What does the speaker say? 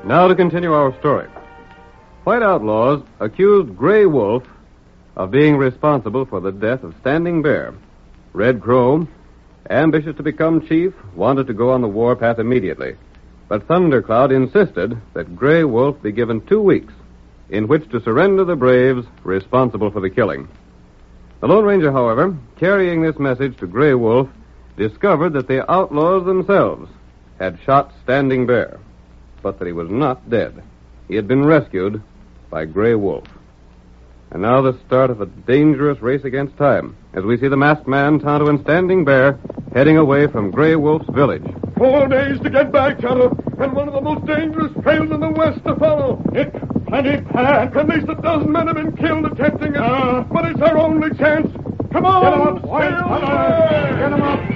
Now to continue our story. White outlaws accused Gray Wolf of being responsible for the death of Standing Bear. Red Crow, ambitious to become chief, wanted to go on the warpath immediately. But Thundercloud insisted that Gray Wolf be given 2 weeks in which to surrender the braves responsible for the killing. The Lone Ranger, however, carrying this message to Gray Wolf, discovered that the outlaws themselves had shot Standing Bear, but that he was not dead. He had been rescued by Gray Wolf. And now the start of a dangerous race against time, as we see the masked man, Tonto, and Standing Bear heading away from Gray Wolf's village. 4 days to get back, Tonto, and one of the most dangerous trails in the West to follow. Nick, plenty packed. At least a dozen men have been killed attempting it, but it's our only chance. Come on! Get 'em up, White. Get 'em up!